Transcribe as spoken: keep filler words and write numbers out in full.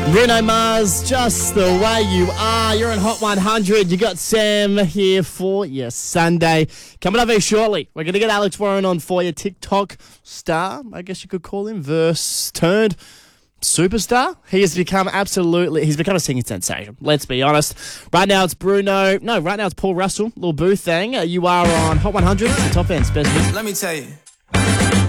Bruno Mars, Just the Way You Are. You're in Hot one hundred. You got Sam here for your Sunday. Coming up very shortly, we're going to get Alex Warren on for your TikTok star, I guess you could call him, verse turned superstar. He has become absolutely, he's become a singing sensation. Let's be honest. Right now it's Bruno, no, right now it's Paul Russell, Lil Boo thing. Uh, you are on Hot one hundred, the top end's best music. Let me tell you.